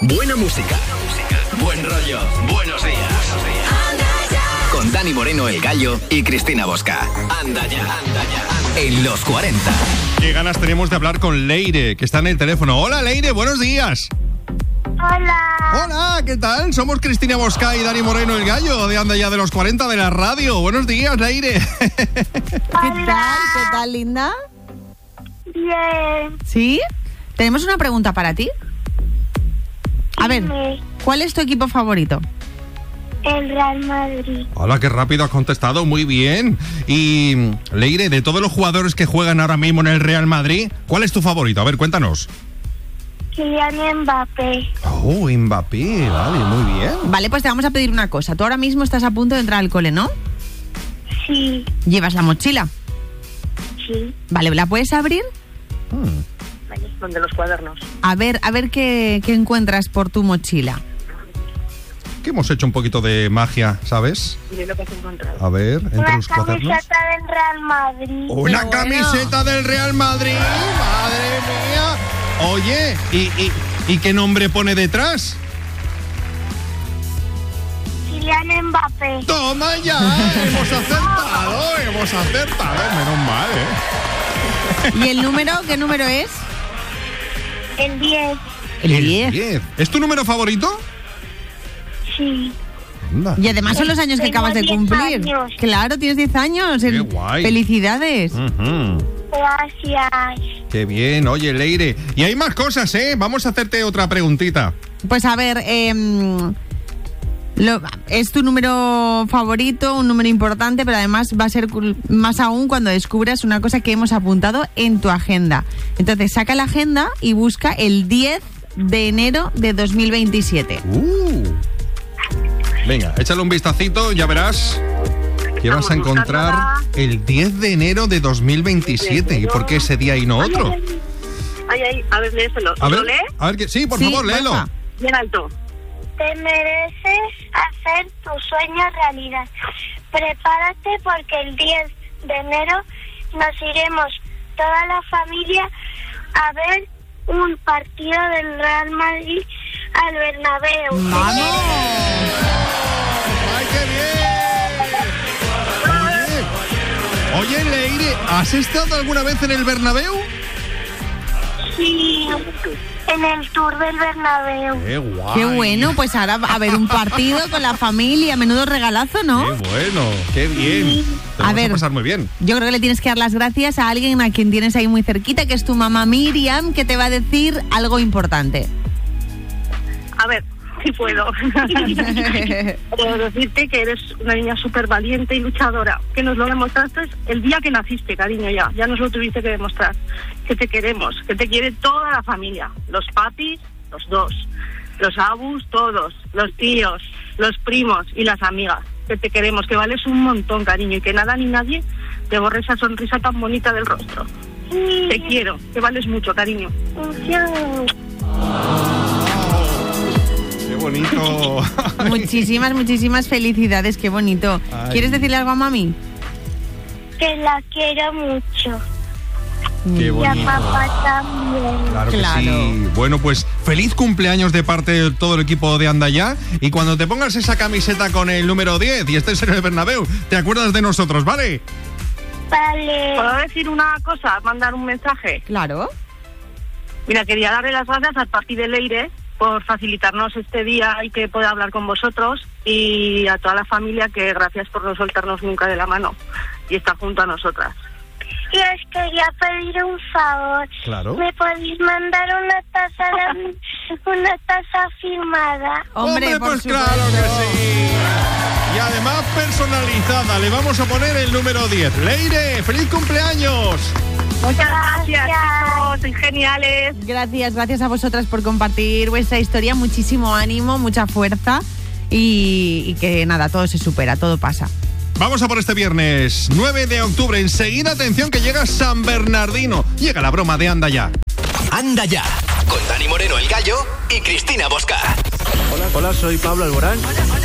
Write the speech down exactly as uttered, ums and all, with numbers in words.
buena música, buen rollo, buenos días. Con Dani Moreno, El Gallo, y Cristina Bosca. Anda ya, anda ya, en los cuarenta. Qué ganas tenemos de hablar con Leire, que está en el teléfono. Hola, Leire, buenos días. Hola. Hola, ¿qué tal? Somos Cristina Bosca y Dani Moreno, El Gallo, de Anda ya de los cuarenta de la radio. Buenos días, Leire. ¿Qué tal? ¿Qué tal, linda? Bien. ¿Sí? Tenemos una pregunta para ti. A ver, Dime. ¿cuál es tu equipo favorito? El Real Madrid. Hola, qué rápido has contestado, muy bien. Y, Leire, de todos los jugadores que juegan ahora mismo en el Real Madrid, ¿cuál es tu favorito? A ver, cuéntanos. Kylian Mbappé. Oh, Mbappé, vale, muy bien. Vale, pues te vamos a pedir una cosa. Tú ahora mismo estás a punto de entrar al cole, ¿no? Sí. ¿Llevas la mochila? Sí. Vale, ¿la puedes abrir? Hmm. Ahí, donde los cuadernos. A ver, a ver qué, qué encuentras por tu mochila. Que hemos hecho un poquito de magia, ¿sabes? Mire lo que has encontrado. A ver, entre Una los cuadernos. camiseta del Real Madrid. Una Qué bueno. camiseta del Real Madrid, madre mía. Oye, ¿y, y, ¿y qué nombre pone detrás? Kylian Mbappé. Toma ya, hemos acertado, hemos acertado, menos mal, ¿eh? ¿Y el número? ¿Qué número es? El diez. El diez. diez. ¿Es tu número favorito? Sí. Anda. Y además son los años que Tengo acabas de diez cumplir. años. Claro, tienes diez años. Qué El- guay. Felicidades. Ujú. Gracias. Qué bien, oye, Leire. Y hay más cosas, ¿eh? Vamos a hacerte otra preguntita. Pues a ver, em, lo- es tu número favorito, un número importante, pero además va a ser cul- más aún cuando descubras una cosa que hemos apuntado en tu agenda. Entonces, saca la agenda y busca el diez de enero de dos mil veintisiete. Uh. Venga, échale un vistacito, ya verás que vas a encontrar el diez de enero de dos mil veintisiete. ¿Y por qué ese día y no otro? Ay, ay, a ver, léeselo. A ver, ¿Lo lee? a ver, que, sí, por Sí, favor, léelo. porfa. Bien alto. Te mereces hacer tus sueños realidad. Prepárate porque el diez de enero nos iremos toda la familia a ver un partido del Real Madrid al Bernabéu. ¡Vamos! ¡Ay, qué bien! Oye, oye, Leire, ¿has estado alguna vez en el Bernabéu? Sí, en el tour del Bernabéu. ¡Qué guay! Qué bueno, pues ahora va a haber un partido con la familia, menudo regalazo, ¿no? ¡Qué bueno! ¡Qué bien! Te A vas ver. a pasar muy bien. Yo creo que le tienes que dar las gracias a alguien a quien tienes ahí muy cerquita, que es tu mamá Miriam, que te va a decir algo importante. A ver, si puedo. Puedo decirte que eres una niña súper valiente y luchadora, que nos lo demostraste el día que naciste, cariño, ya. Ya nos lo tuviste que demostrar. Que te queremos, que te quiere toda la familia. Los papis, los dos. Los abus, todos. Los tíos, los primos y las amigas. Que te queremos, que vales un montón, cariño, y que nada ni nadie te borre esa sonrisa tan bonita del rostro. Te quiero, que vales mucho, cariño. ¡Qué bonito! Muchísimas, muchísimas felicidades, qué bonito. Ay. ¿Quieres decirle algo a mami? Que la quiero mucho. ¡Qué Y a bonito! papá también. Claro que Claro. sí. Bueno, pues feliz cumpleaños de parte de todo el equipo de Anda Ya. Y cuando te pongas esa camiseta con el número diez y estés en el Bernabéu, te acuerdas de nosotros, ¿vale? Vale. ¿Puedo decir una cosa? Mandar un mensaje. Claro. Mira, quería darle las gracias al Parti de Leire por facilitarnos este día y que pueda hablar con vosotros, y a toda la familia que gracias por no soltarnos nunca de la mano y estar junto a nosotras. Y os quería pedir un favor. Claro. ¿Me podéis mandar una taza de- una taza firmada? Hombre, por pues supuesto. claro que sí. Y además personalizada, le vamos a poner el número diez. Leire, feliz cumpleaños. Muchas gracias, Gracias. chicos, sois geniales. Gracias, gracias a vosotras por compartir vuestra historia. Muchísimo ánimo, mucha fuerza y, y que nada, todo se supera, todo pasa. Vamos a por este viernes nueve de octubre. Enseguida, atención, que llega San Bernardino. Llega la broma de Anda Ya. Anda Ya, con Dani Moreno, El Gallo, y Cristina Bosca. Hola, soy Pablo Alborán.